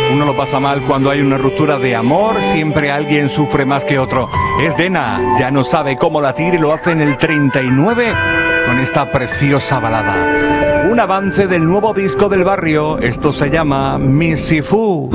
Uno lo pasa mal cuando hay una ruptura de amor, siempre alguien sufre más que otro. Es Dena, ya no sabe cómo latir y lo hace en el 39 con esta preciosa balada. Un avance del nuevo disco del barrio, esto se llama Missy Fu.